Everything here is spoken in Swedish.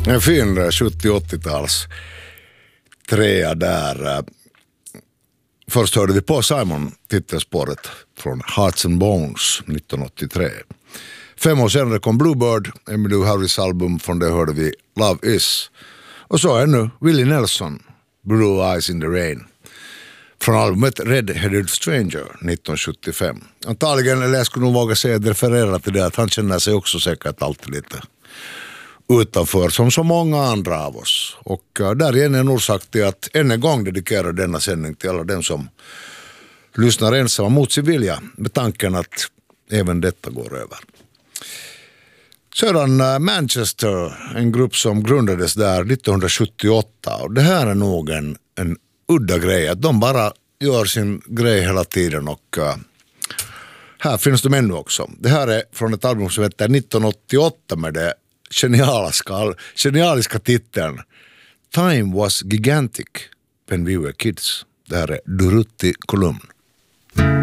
En fin 70-80-tals trea där. Först hörde vi på Simon titelspåret från Hearts and Bones 1983. 5 år senare kom Bluebird, Emmylou Harris album, från det hörde vi Love Is. Och så ännu Willie Nelson, Blue Eyes in the Rain, från albumet Red-Headed Stranger 1975. Antagligen, eller jag skulle nog våga säga, referera till det att han känner sig också säkert alltid lite utanför som så många andra av oss. Och där är en orsak till att än en gång dedikerar denna sändning till alla dem som lyssnar ensamma mot sin vilja, med tanken att även detta går över. Sedan Manchester, en grupp som grundades där 1978, och det här är nog en udda grej, att de bara gör sin grej hela tiden, och här finns de ännu också. Det här är från ett album som heter 1988 med det genialiska titeln Time Was Gigantic When We Were Kids. Det här är Durruti kolumn.